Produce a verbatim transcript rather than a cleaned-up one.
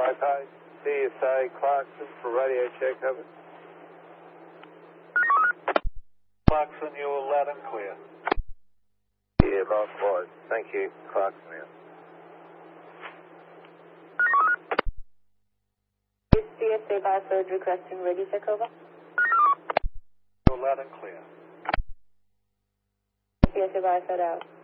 Flight High, C S A Clarkson for radio check, over. Clarkson, you're loud and clear. Yeah, likewise. Thank you, Clarkson out. C S A Barford requesting radio check, over. You're loud and clear. C S A Barford out.